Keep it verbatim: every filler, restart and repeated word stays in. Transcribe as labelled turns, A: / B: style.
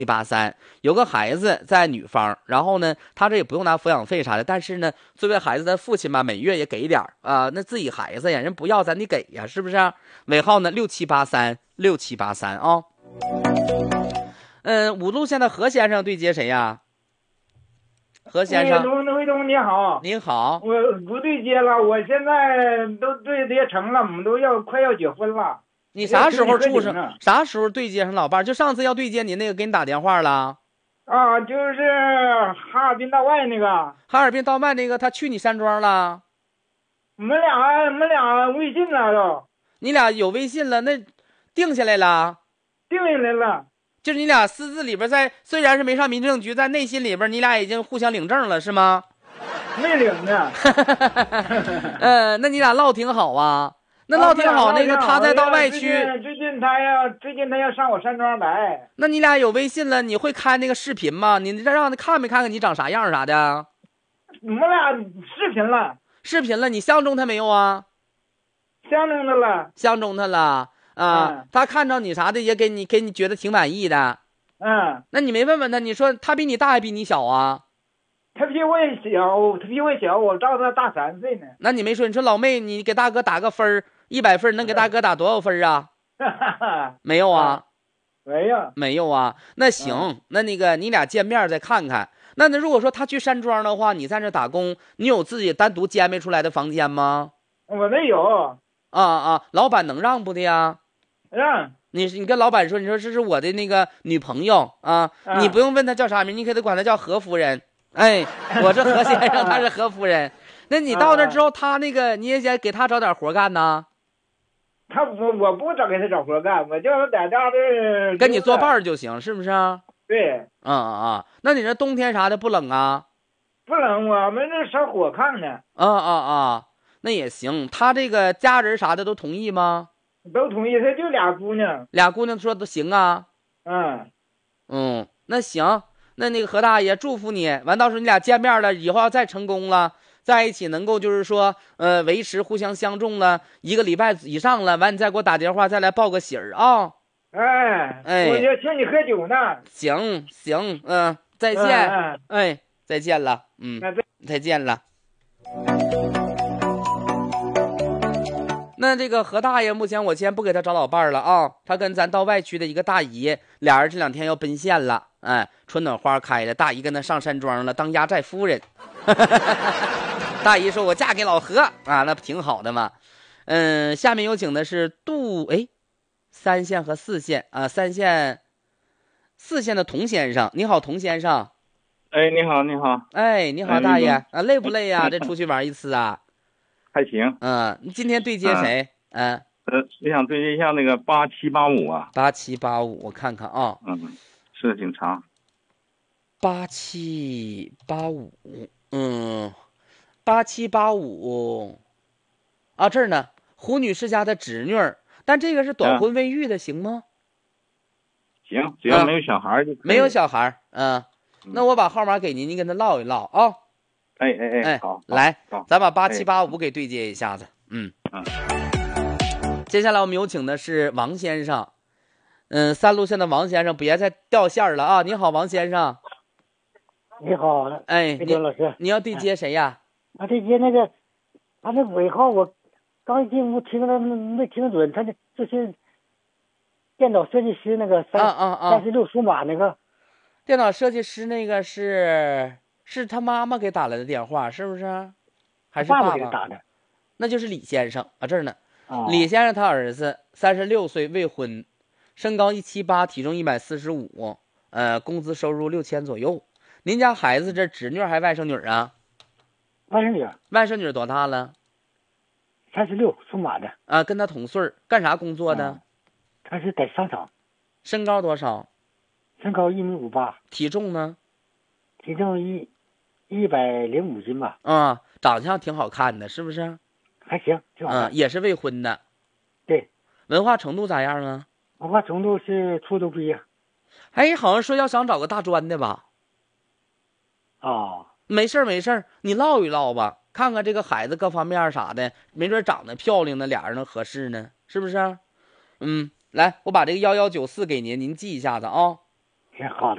A: 七八三，有个孩子在女方，然后呢，他这也不用拿抚养费啥的，但是呢，作为孩子的父亲吧，每月也给点啊、呃。那自己孩子呀，人不要咱得给呀，是不是、啊？尾号呢六七八三六七八三啊。嗯，五路线的何先生对接谁呀？何先生，
B: 龙龙卫东你好，
A: 您好，
B: 我不对接了，我现在都对接成了，我们都要快要结婚了。
A: 你啥时候处上？啥时候对接上老伴儿？就上次要对接您那个给你打电话了。
B: 啊，就是哈尔滨道外那个。
A: 哈尔滨道外那个，他去你山庄了？
B: 我们俩，我们俩微信了都。
A: 你俩有微信了？那定下来了？
B: 定下来了。
A: 就是你俩私自里边在，虽然是没上民政局，在内心里边，你俩已经互相领证了，是吗？
B: 没领呢。
A: 呃，那你俩唠挺好啊。那唠挺好，那个他在道外区，
B: 最近他要最近他要上我山庄来。
A: 那你俩有微信了？你会开那个视频吗？你让他看没看看你长啥样啥的？
B: 我们俩视频了。
A: 视频了，你相中他没有啊？
B: 相中他了。
A: 相中他了啊、嗯！他看着你啥的也给你给你觉得挺满意的。
B: 嗯。
A: 那你没问问他？你说他比你大还比你小啊？
B: 他比我小，他比我小，我照他大三岁呢。
A: 那你没说？你说老妹，你给大哥打个分儿，一百分能给大哥打多少分啊？没有啊，
B: 没有，
A: 没有啊。那行，嗯、那那个你俩见面再看看。那那如果说他去山庄的话，你在这打工，你有自己单独监备出来的房间吗？
B: 我没有。
A: 啊啊，老板能让不的呀？
B: 让。
A: 你你跟老板说，你说这是我的那个女朋友啊，啊你不用问她叫啥名，你可得管她叫何夫人。哎，我这何先生，他是何夫人。那你到那之后，他那个你也想给他找点活干呢？
B: 他我我不找给他找活干，我就是在家的
A: 跟你作伴就行，是不是啊？
B: 对。
A: 嗯嗯嗯。那你这冬天啥的不冷啊？
B: 不冷，我们这烧火炕呢。
A: 啊啊啊，那也行。他这个家人啥的都同意吗？
B: 都同意，他就俩姑娘。
A: 俩姑娘说都行啊。
B: 嗯
A: 嗯，那行。那那个何大爷祝福你，完到时候你俩见面了以后要再成功了，在一起能够就是说呃维持互相相中了一个礼拜以上了，完你再给我打电话再来报个喜儿啊。
B: 哎
A: 哎，
B: 我要请你喝酒呢。
A: 行行，嗯、呃，再见。
B: 嗯、
A: 哎，再见了，嗯，再见了。那这个何大爷目前我先不给他找老伴了啊，他跟咱到外区的一个大姨，俩人这两天要奔现了，哎，春暖花开了，大姨跟他上山庄了，当压寨夫人。大姨说：“我嫁给老何啊，那不挺好的吗？”嗯，下面有请的是杜哎，三线和四线啊，三线、四线的童先生，你好，童先生。
C: 哎，你好，你好。
A: 哎，你好，大爷啊，累不累呀、啊？这出去玩一次啊？
C: 还行。
A: 嗯，你今天对接谁？嗯，
C: 呃，我想对接一下那个八七八五啊。
A: 八七八五，我看看啊。
C: 嗯，是挺长。
A: 八七八五，嗯，八七八五，啊，这儿呢，胡女士家的侄女儿，但这个是短婚未育的，行吗？
C: 行，只要没有小孩就可以、
A: 啊、没有小孩，嗯，那我把号码给您，您跟他唠一唠啊。
C: 哎哎哎，
A: 哎，
C: 好，
A: 来，
C: 好
A: 咱把八七八五给对接一下子。嗯嗯。接下来我们有请的是王先生，嗯，三路线的王先生，别再掉线了啊！你好，王先生。
D: 你好，
A: 哎，
D: 你老师，
A: 你要对接谁呀？
D: 啊，对接那个，他那尾号我刚进屋听了没听准，他那就是电脑设计师那个三
A: 啊啊啊
D: 三十六数码那个。
A: 电脑设计师那个是是他妈妈给打来的电话，是不是？还是爸
D: 爸给打的？
A: 那就是李先生啊，这儿呢。
D: 哦、
A: 李先生他儿子三十六岁未婚，身高一七八，体重一百四十五，呃，工资收入六千左右。您家孩子这侄女还外甥女啊？
D: 外甥女。
A: 外甥女多大了？
D: 三十六，属马的。
A: 啊，跟他同岁，干啥工作的？
D: 嗯、他是在商场。
A: 身高多少？
D: 身高一米五八。
A: 体重呢？
D: 体重一一百零五斤吧。
A: 啊，长相挺好看的，是不是？
D: 还行，挺好看。
A: 嗯，也是未婚的。
D: 对。
A: 文化程度咋样啊？
D: 文化程度是初中毕业。
A: 哎，好像说要想找个大专的吧？
D: 哦。
A: 没事没事你唠一唠吧，看看这个孩子各方面啥的，没准长得漂亮的，俩人能合适呢，是不是？嗯，来，我把这个幺幺九四给您，您记一下子啊。
D: 挺好的。